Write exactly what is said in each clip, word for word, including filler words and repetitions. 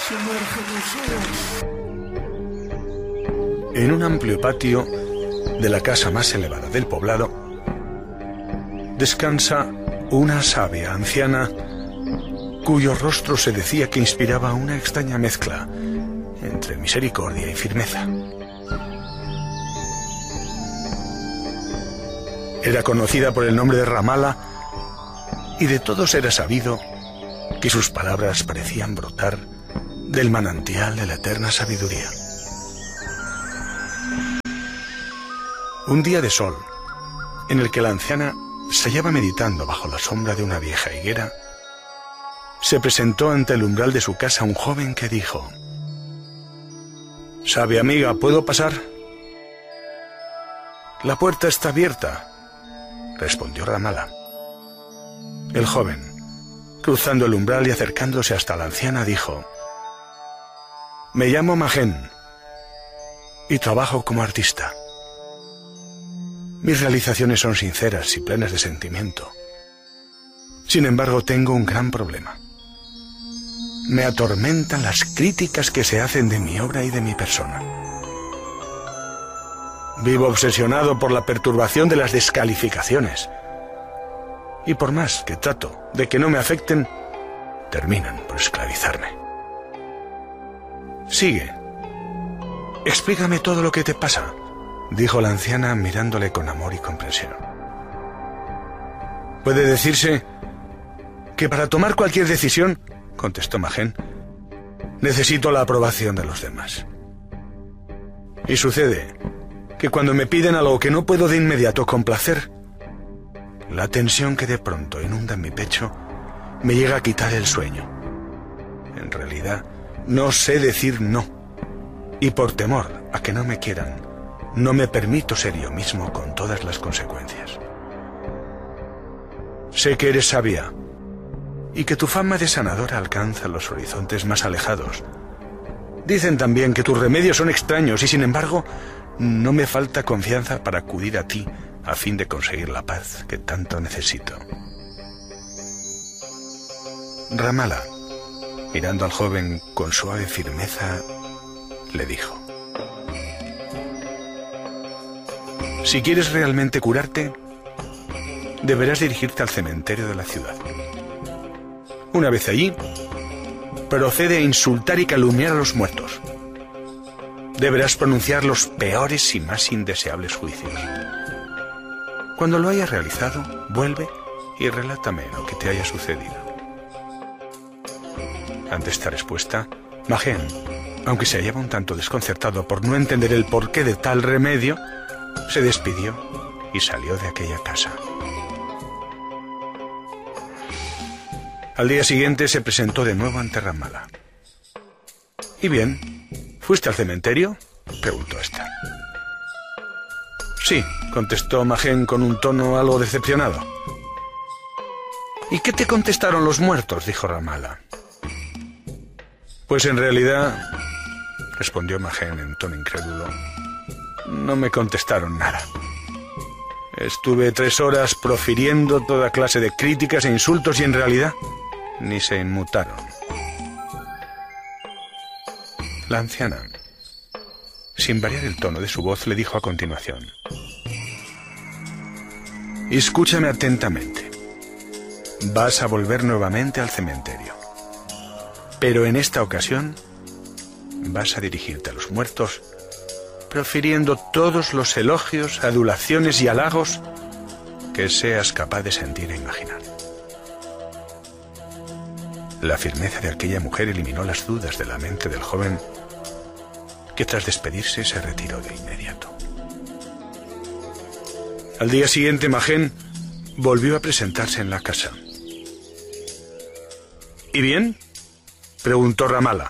En un amplio patio de la casa más elevada del poblado descansa una sabia anciana cuyo rostro se decía que inspiraba una extraña mezcla entre misericordia y firmeza. Era conocida por el nombre de Ramala y de todos era sabido que sus palabras parecían brotar del manantial de la eterna sabiduría. Un día de sol, en el que la anciana se hallaba meditando bajo la sombra de una vieja higuera, se presentó ante el umbral de su casa un joven que dijo: «Sabia amiga, ¿puedo pasar?» «La puerta está abierta», respondió Ramala. El joven, cruzando el umbral y acercándose hasta la anciana, dijo: «Me llamo Magen y trabajo como artista. Mis realizaciones son sinceras y plenas de sentimiento. Sin embargo, tengo un gran problema. Me atormentan las críticas que se hacen de mi obra y de mi persona. Vivo obsesionado por la perturbación de las descalificaciones. Y por más que trato de que no me afecten, terminan por esclavizarme. Sigue. Explícame todo lo que te pasa», dijo la anciana mirándole con amor y comprensión. «Puede decirse que para tomar cualquier decisión», contestó Magen, «necesito la aprobación de los demás. Y sucede que cuando me piden algo que no puedo de inmediato complacer, la tensión que de pronto inunda en mi pecho me llega a quitar el sueño. En realidad, no sé decir no, y por temor a que no me quieran, no me permito ser yo mismo con todas las consecuencias. Sé que eres sabia y que tu fama de sanadora alcanza los horizontes más alejados. Dicen también que tus remedios son extraños y, sin embargo, no me falta confianza para acudir a ti a fin de conseguir la paz que tanto necesito». Ramala, mirando al joven con suave firmeza, le dijo: «Si quieres realmente curarte, deberás dirigirte al cementerio de la ciudad. Una vez allí, procede a insultar y calumniar a los muertos. Deberás pronunciar los peores y más indeseables juicios. Cuando lo hayas realizado, vuelve y relátame lo que te haya sucedido». Ante esta respuesta, Magen, aunque se hallaba un tanto desconcertado por no entender el porqué de tal remedio, se despidió y salió de aquella casa. Al día siguiente se presentó de nuevo ante Ramala. «¿Y bien? ¿Fuiste al cementerio?», preguntó ésta. «Sí», contestó Magen con un tono algo decepcionado. «¿Y qué te contestaron los muertos?», dijo Ramala. «Pues en realidad», respondió Magen en tono incrédulo, «no me contestaron nada. Estuve tres horas profiriendo toda clase de críticas e insultos y en realidad ni se inmutaron». La anciana, sin variar el tono de su voz, le dijo a continuación: «Escúchame atentamente. Vas a volver nuevamente al cementerio. Pero en esta ocasión vas a dirigirte a los muertos, profiriendo todos los elogios, adulaciones y halagos que seas capaz de sentir e imaginar». La firmeza de aquella mujer eliminó las dudas de la mente del joven, que tras despedirse se retiró de inmediato. Al día siguiente, Magen volvió a presentarse en la casa. «¿Y bien?», preguntó Ramala.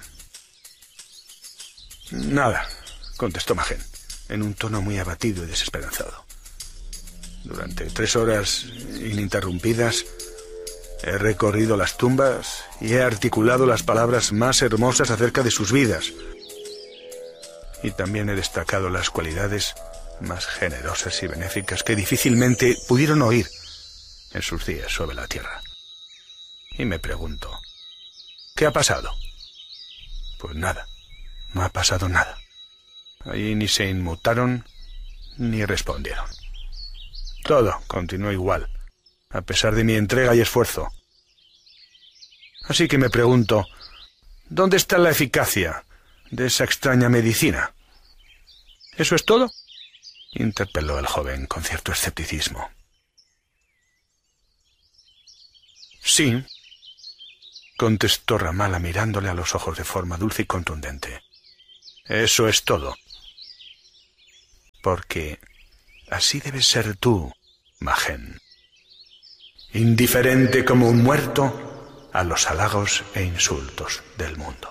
«Nada», contestó Magen, en un tono muy abatido y desesperanzado. «Durante tres horas ininterrumpidas he recorrido las tumbas y he articulado las palabras más hermosas acerca de sus vidas. Y también he destacado las cualidades más generosas y benéficas que difícilmente pudieron oír en sus días sobre la tierra. Y me pregunto, ¿qué ha pasado? Pues nada, no ha pasado nada. Allí ni se inmutaron ni respondieron. Todo continuó igual, a pesar de mi entrega y esfuerzo. Así que me pregunto, ¿dónde está la eficacia de esa extraña medicina? ¿Eso es todo?, interpeló el joven con cierto escepticismo. Sí, contestó Ramala mirándole a los ojos de forma dulce y contundente. Eso es todo. Porque así debes ser tú, Magen. Indiferente como un muerto a los halagos e insultos del mundo.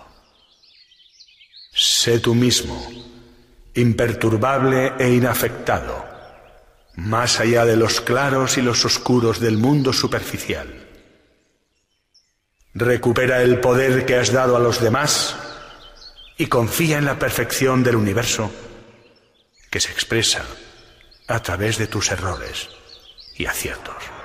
Sé tú mismo, imperturbable e inafectado, más allá de los claros y los oscuros del mundo superficial. Recupera el poder que has dado a los demás y confía en la perfección del universo que se expresa a través de tus errores y aciertos.